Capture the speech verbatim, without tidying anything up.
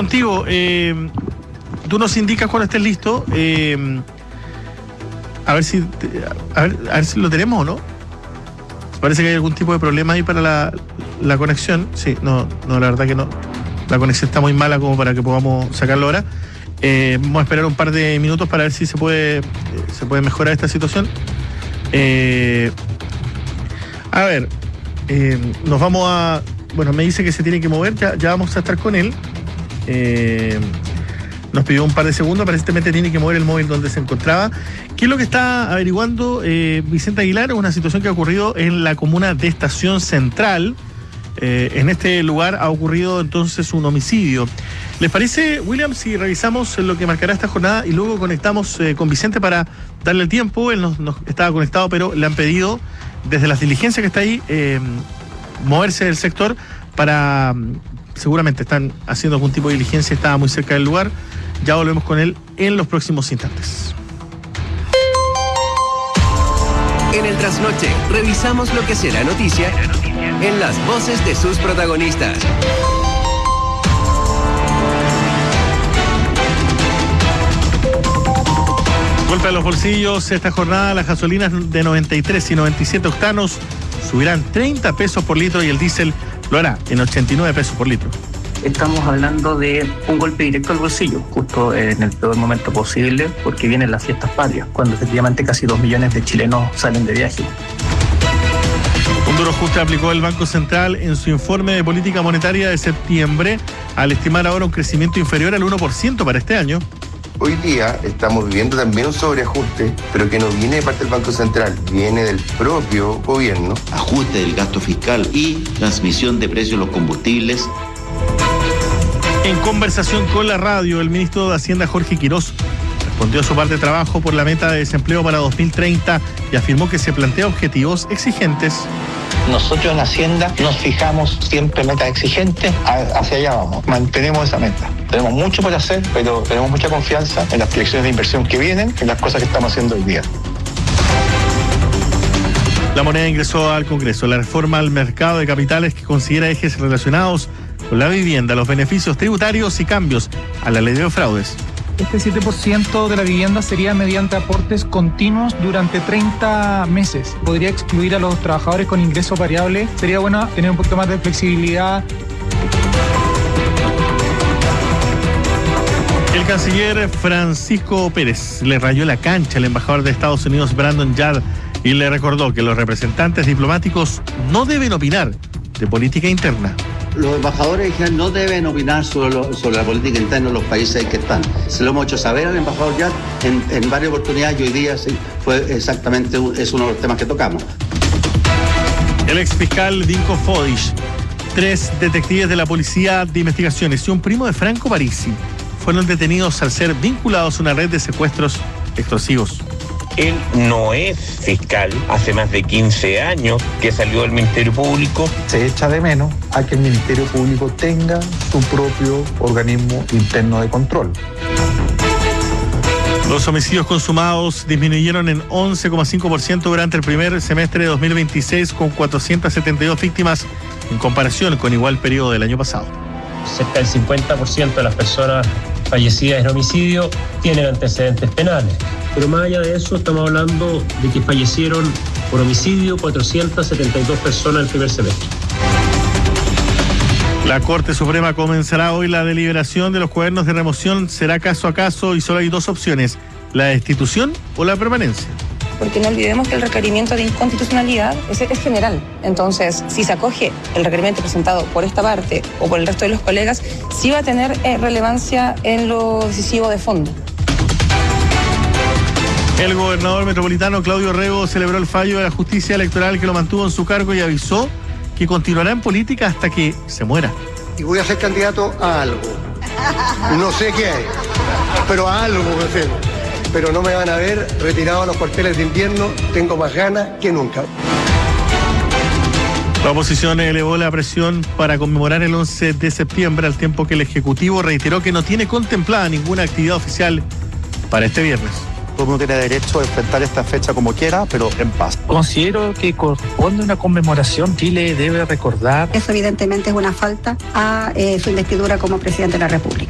contigo. Eh, tú nos indicas cuando estés listo. Eh, a ver si a ver, a ver si lo tenemos o no. Parece que hay algún tipo de problema ahí para la, la conexión. Sí, no, no, la verdad que no. La conexión está muy mala como para que podamos sacarlo ahora. Eh, vamos a esperar un par de minutos para ver si se puede, eh, se puede mejorar esta situación. Eh, a ver, eh, nos vamos a... Bueno, me dice que se tiene que mover, ya, ya vamos a estar con él. Eh, nos pidió un par de segundos, aparentemente tiene que mover el móvil donde se encontraba. ¿Qué es lo que está averiguando eh, Vicente Aguilar? Es una situación que ha ocurrido en la comuna de Estación Central. Eh, en este lugar ha ocurrido entonces un homicidio. ¿Les parece, William, si revisamos lo que marcará esta jornada y luego conectamos eh, con Vicente para darle el tiempo? Él nos, nos estaba conectado, pero le han pedido desde las diligencias que está ahí eh, moverse del sector para... Seguramente están haciendo algún tipo de diligencia, estaba muy cerca del lugar. Ya volvemos con él en los próximos instantes. En el Trasnoche revisamos lo que será noticia en las voces de sus protagonistas. Golpe a los bolsillos. Esta jornada las gasolinas de noventa y tres y noventa y siete octanos subirán treinta pesos por litro y el diésel lo hará en ochenta y nueve pesos por litro. Estamos hablando de un golpe directo al bolsillo, justo en el peor momento posible, porque vienen las fiestas patrias, cuando efectivamente casi dos millones de chilenos salen de viaje. Un duro ajuste aplicó el Banco Central en su informe de política monetaria de septiembre, al estimar ahora un crecimiento inferior al uno por ciento para este año. Hoy día estamos viviendo también un sobreajuste, pero que no viene de parte del Banco Central, viene del propio gobierno. Ajuste del gasto fiscal y transmisión de precios de los combustibles. En conversación con la radio, el ministro de Hacienda, Jorge Quirós, respondió a su parte de trabajo por la meta de desempleo para dos mil treinta y afirmó que se plantea objetivos exigentes. Nosotros en Hacienda nos fijamos siempre metas exigentes, hacia allá vamos, mantenemos esa meta. Tenemos mucho por hacer, pero tenemos mucha confianza en las proyecciones de inversión que vienen, en las cosas que estamos haciendo hoy día. La Moneda ingresó al Congreso la reforma al mercado de capitales que considera ejes relacionados con la vivienda, los beneficios tributarios y cambios a la ley de fraudes. Este siete por ciento de la vivienda sería mediante aportes continuos durante treinta meses. Podría excluir a los trabajadores con ingreso variable. Sería bueno tener un poquito más de flexibilidad. El canciller Francisco Pérez le rayó la cancha al embajador de Estados Unidos, Brandon Yard, y le recordó que los representantes diplomáticos no deben opinar de política interna. Los embajadores dijeron no deben opinar sobre, lo, sobre la política interna de los países en que están. Se lo hemos hecho saber al embajador Yard en, en varias oportunidades y hoy día sí, fue exactamente es uno de los temas que tocamos. El exfiscal Dinko Fodich, tres detectives de la Policía de Investigaciones y un primo de Franco Parisi fueron detenidos al ser vinculados a una red de secuestros extorsivos. Él no es fiscal, hace más de quince años que salió del Ministerio Público. Se echa de menos a que el Ministerio Público tenga su propio organismo interno de control. Los homicidios consumados disminuyeron en once coma cinco por ciento durante el primer semestre de dos mil veintiséis, con cuatrocientas setenta y dos víctimas en comparación con igual periodo del año pasado. Cerca del cincuenta por ciento de las personas fallecidas en homicidio tienen antecedentes penales. Pero más allá de eso, estamos hablando de que fallecieron por homicidio cuatrocientas setenta y dos personas en el primer semestre. La Corte Suprema comenzará hoy la deliberación de los cuadernos de remoción. Será caso a caso y solo hay dos opciones: la destitución o la permanencia. Porque no olvidemos que el requerimiento de inconstitucionalidad es, es general. Entonces, si se acoge el requerimiento presentado por esta parte o por el resto de los colegas, sí va a tener eh, relevancia en lo decisivo de fondo. El gobernador metropolitano Claudio Rego celebró el fallo de la justicia electoral que lo mantuvo en su cargo y avisó que continuará en política hasta que se muera. Y voy a ser candidato a algo. No sé qué hay, pero a algo me refiero. Pero no me van a ver retirado a los cuarteles de invierno. Tengo más ganas que nunca. La oposición elevó la presión para conmemorar el once de septiembre, al tiempo que el Ejecutivo reiteró que no tiene contemplada ninguna actividad oficial para este viernes. Todo el mundo tiene derecho a enfrentar esta fecha como quiera, pero en paz. Considero que corresponde una conmemoración. Chile debe recordar. Eso evidentemente es una falta a eh, su investidura como presidente de la República.